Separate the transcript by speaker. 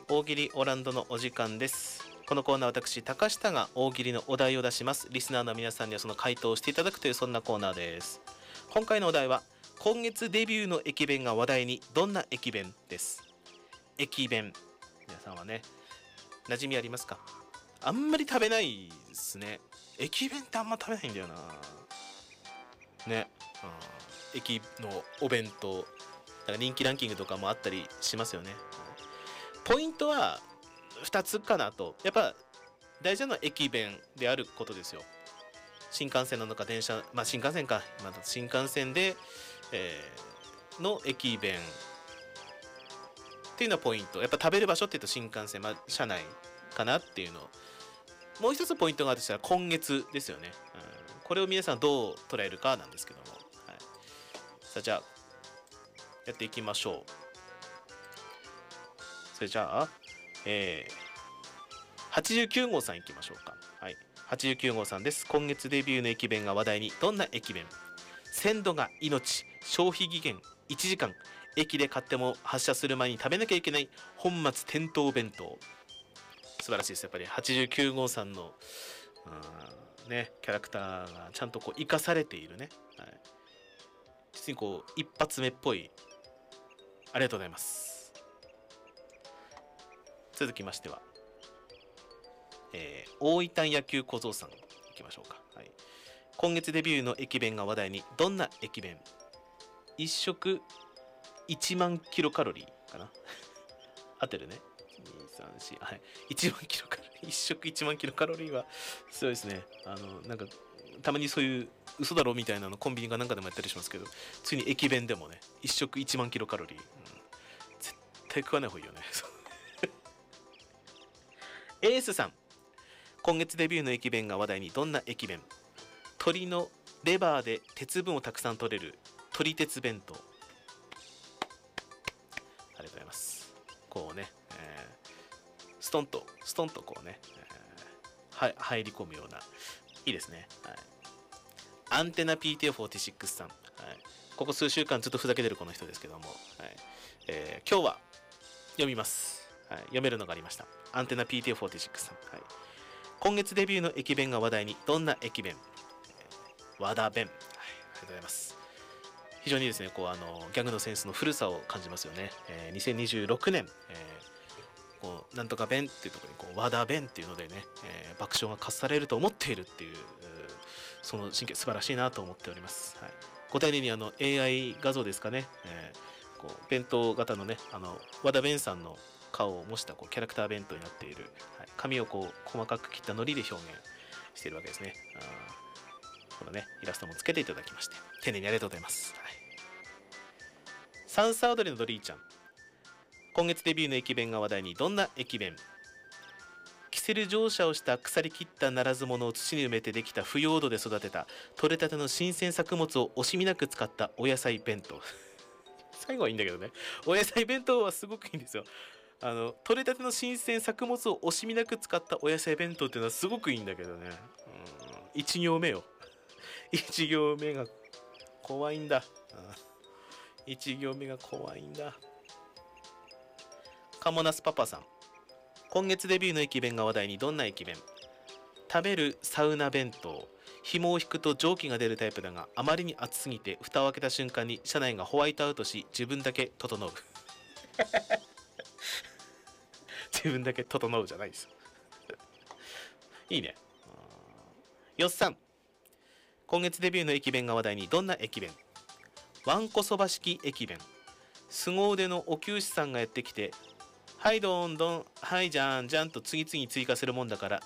Speaker 1: 大喜利オランドのお時間です。このコーナー私高下が大喜利のお題を出します。リスナーの皆さんにはその回答をしていただくというそんなコーナーです。今回のお題は今月デビューの駅弁が話題にどんな駅弁です。駅弁、皆さんはね馴染みありますか？あんまり食べないですね。駅弁ってあんま食べないんだよなね。駅のお弁当なんか人気ランキングとかもあったりしますよね。ポイントは2つかなと。やっぱ大事なのは駅弁であることですよ。新幹線なのか電車、新幹線か、新幹線で、の駅弁っていうのはポイント。やっぱ食べる場所っていうと新幹線、車内かなっていうの。もう一つポイントがあるとしたら今月ですよね。これを皆さんどう捉えるかなんですけども、はい、さあじゃあやっていきましょう。それじゃあ、89号さんいきましょうか。はい、89号さんです。今月デビューの駅弁が話題に。どんな駅弁？鮮度が命、消費期限1時間、駅で買っても発車する前に食べなきゃいけない本末転倒弁当。素晴らしいです。やっぱり89号さんのね、キャラクターがちゃんとこう生かされているね、はい、実にこう一発目っぽい。ありがとうございます。続きましては、大分野球小僧さんいきましょうか。はい、今月デビューの駅弁が話題に。どんな駅弁？一食1万キロカロリーかな合ってるね。234、はい、1万キロカロリー、一食1万キロカロリーはすごいですね。なんかたまにそういう嘘だろみたいなのコンビニかなんかでもやったりしますけど、ついに駅弁でもね一食1万キロカロリー、絶対食わない方がいいよねエースさん、今月デビューの駅弁が話題に。どんな駅弁？鶏のレバーで鉄分をたくさん取れる鶏鉄弁当。ありがとうございます。こうね、ストンとこうね、入り込むような、いいですね。はい、アンテナ PTA46 さん、はい、ここ数週間ずっとふざけてるこの人ですけども、はい、今日は読みます。はい、読めるのがありました。アンテナ PTA46 さん、はい、今月デビューの駅弁が話題に。どんな駅弁？和田弁、はい、ありがとうございます。非常にですね、こうギャグのセンスの古さを感じますよね。2026年、こうなんとか弁っていうところにこう和田弁っていうのでね、爆笑が喝されると思っているっていう、その神経素晴らしいなと思っております。はい、ご丁寧にAI 画像ですかね、こう弁当型のね、和田弁さんの顔を模したこうキャラクター弁当になっている、はい、紙をこう細かく切った糊で表現しているわけですね。このねイラストもつけていただきまして丁寧にありがとうございます。はい、サンサードリのドリーちゃん、今月デビューの駅弁が話題に。どんな駅弁？キセル乗車をした腐りきったならず者を土に埋めてできた腐葉土で育てた取れたての新鮮作物を惜しみなく使ったお野菜弁当最後はいいんだけどね、お野菜弁当はすごくいいんですよ。取れたての新鮮作物を惜しみなく使ったお野菜弁当っていうのはすごくいいんだけどね。1行目よ1行目が怖いんだ。1行目が怖いんだ。カモナスパパさん、今月デビューの駅弁が話題に。どんな駅弁？食べるサウナ弁当。紐を引くと蒸気が出るタイプだが、あまりに熱すぎて蓋を開けた瞬間に車内がホワイトアウトし自分だけ整う自分だけ整うじゃないですいいね。よっさん、今月デビューの駅弁が話題に。どんな駅弁？わんこそば式駅弁。凄腕のお給仕さんがやってきて、はいどんどん、はいじゃんじゃんと次々追加するもんだから